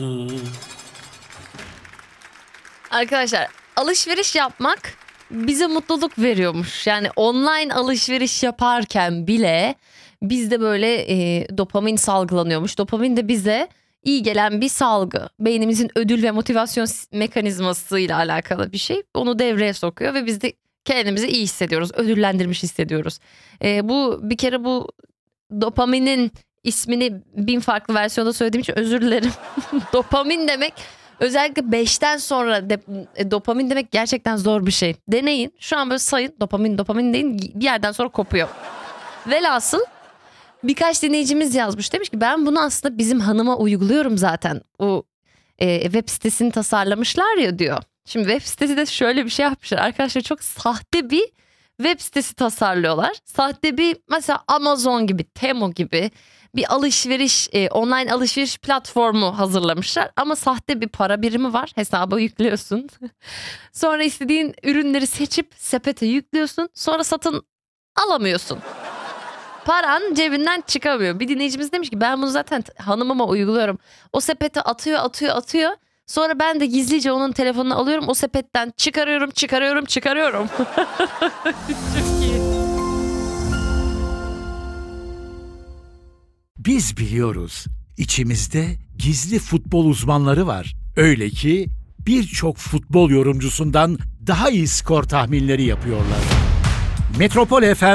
Arkadaşlar, alışveriş yapmak bize mutluluk veriyormuş. Yani online alışveriş yaparken bile bizde böyle dopamin salgılanıyormuş. Dopamin de bize iyi gelen bir salgı. Beynimizin ödül ve motivasyon mekanizmasıyla alakalı bir şey. Onu devreye sokuyor ve biz de kendimizi iyi hissediyoruz. Ödüllendirmiş hissediyoruz. Bu bir kere bu dopaminin ismini 1000 farklı versiyonda söylediğim için özür dilerim. Dopamin demek, özellikle 5'ten sonra dopamin demek gerçekten zor bir şey. Deneyin. Şu an böyle sayın, dopamin deyin, bir yerden sonra kopuyor. Velhasıl birkaç dinleyicimiz yazmış. Demiş ki ben bunu aslında bizim hanıma uyguluyorum zaten. O web sitesini tasarlamışlar ya diyor. Şimdi web sitesi de şöyle bir şey yapmışlar. Arkadaşlar çok sahte bir web sitesi tasarlıyorlar. Sahte bir, mesela Amazon gibi, Temu gibi bir alışveriş, online alışveriş platformu hazırlamışlar. Ama sahte bir para birimi var. Hesaba yüklüyorsun. Sonra istediğin ürünleri seçip sepete yüklüyorsun. Sonra satın alamıyorsun. Paran cebinden çıkamıyor. Bir dinleyicimiz demiş ki ben bunu zaten hanımıma uyguluyorum. O sepete atıyor. Sonra ben de gizlice onun telefonunu alıyorum. O sepetten çıkarıyorum. Çok iyi. Biz biliyoruz, içimizde gizli futbol uzmanları var. Öyle ki birçok futbol yorumcusundan daha iyi skor tahminleri yapıyorlar. Metropol FM